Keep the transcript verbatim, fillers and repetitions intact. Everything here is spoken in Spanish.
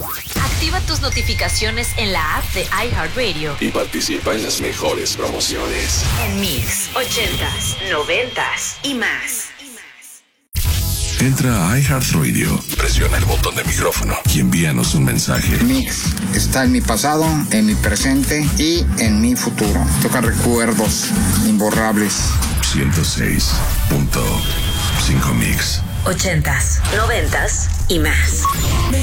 Activa tus notificaciones en la app de iHeartRadio y participa en las mejores promociones. En Mix, ochentas, noventas y más. Entra a iHeartRadio, presiona el botón de micrófono y envíanos un mensaje. Mix está en mi pasado, en mi presente y en mi futuro. Toca recuerdos imborrables. ciento seis punto cinco Mix. Ochentas, noventas y más.